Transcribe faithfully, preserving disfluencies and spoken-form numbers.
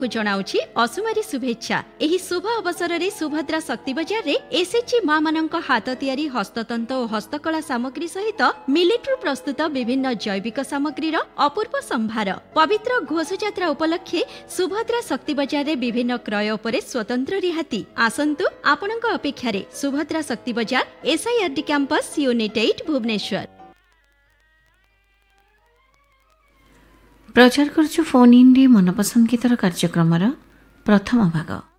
को जणाउछि असुमारी शुभेच्छा। एही शुभ अवसर रे सुभद्रा शक्ति बजार रे एसएचजी मां मानक हाथ तियारी हस्ततंत और हस्तकला सामग्री सहित मिलिट्रु प्रस्तुत विभिन्न जैविक सामग्री रो अपूर्व संभार। पवित्र घोष यात्रा उपलक्षे सुभद्रा शक्ति बजार रे विभिन्न क्रय उपरे स्वतंत्र रिहाती। आसंतु आपनक अपेक्षा रे सुभद्रा शक्ति बजार एसआईआरडी कैंपस यूनिट आठ भुवनेश्वर। प्रचार करछु फोन इन रे मनपसंद गीतर कार्यक्रम प्रथम भाग।